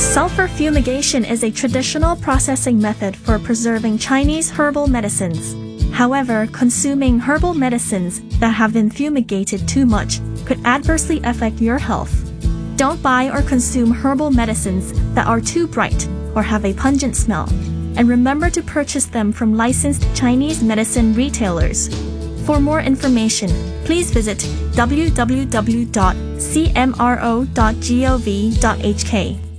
Sulfur fumigation is a traditional processing method for preserving Chinese herbal medicines. However, consuming herbal medicines that have been fumigated too much could adversely affect your health. Don't buy or consume herbal medicines that are too bright or have a pungent smell, and remember to purchase them from licensed Chinese medicine retailers. For more information, please visit www.cmro.gov.hk.